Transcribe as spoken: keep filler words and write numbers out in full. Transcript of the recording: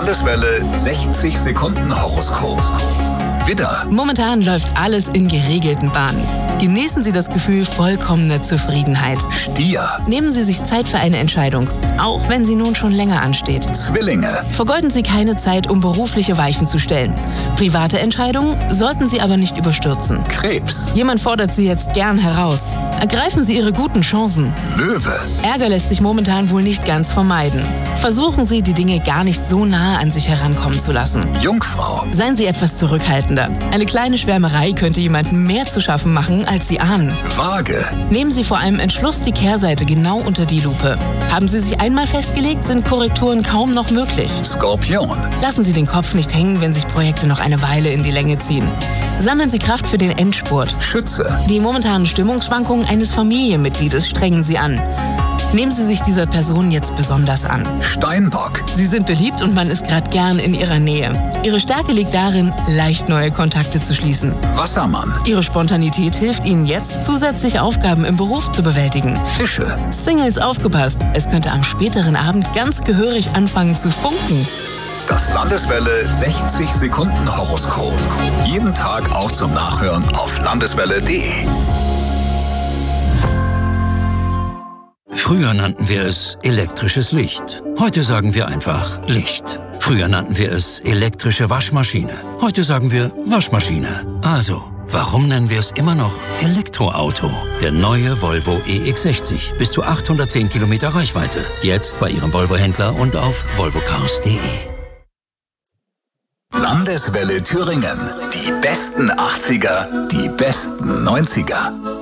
Landeswelle sechzig Sekunden Horoskop. Widder. Momentan läuft alles in geregelten Bahnen. Genießen Sie das Gefühl vollkommener Zufriedenheit. Stier. Nehmen Sie sich Zeit für eine Entscheidung, auch wenn sie nun schon länger ansteht. Zwillinge. Vergeuden Sie keine Zeit, um berufliche Weichen zu stellen. Private Entscheidungen sollten Sie aber nicht überstürzen. Krebs. Jemand fordert Sie jetzt gern heraus. Ergreifen Sie Ihre guten Chancen. Löwe. Ärger lässt sich momentan wohl nicht ganz vermeiden. Versuchen Sie, die Dinge gar nicht so nahe an sich herankommen zu lassen. Jungfrau. Seien Sie etwas zurückhaltender. Eine kleine Schwärmerei könnte jemandem mehr zu schaffen machen, als Sie ahnen. Waage. Nehmen Sie vor einem Entschluss die Kehrseite genau unter die Lupe. Haben Sie sich einmal festgelegt, sind Korrekturen kaum noch möglich. Skorpion. Lassen Sie den Kopf nicht hängen, wenn sich Projekte noch eine Weile in die Länge ziehen. Sammeln Sie Kraft für den Endspurt. Schütze. Die momentanen Stimmungsschwankungen eines Familienmitgliedes strengen Sie an. Nehmen Sie sich dieser Person jetzt besonders an. Steinbock. Sie sind beliebt und man ist gerade gern in Ihrer Nähe. Ihre Stärke liegt darin, leicht neue Kontakte zu schließen. Wassermann. Ihre Spontanität hilft Ihnen jetzt, zusätzlich Aufgaben im Beruf zu bewältigen. Fische. Singles, aufgepasst! Es könnte am späteren Abend ganz gehörig anfangen zu funken. Das Landeswelle sechzig Sekunden Horoskop. Jeden Tag auch zum Nachhören auf landeswelle punkt de. Früher nannten wir es elektrisches Licht. Heute sagen wir einfach Licht. Früher nannten wir es elektrische Waschmaschine. Heute sagen wir Waschmaschine. Also, warum nennen wir es immer noch Elektroauto? Der neue Volvo E X sechzig. Bis zu achthundertzehn Kilometer Reichweite. Jetzt bei Ihrem Volvo-Händler und auf volvo cars punkt de. Landeswelle Thüringen. Die besten achtziger, die besten neunziger.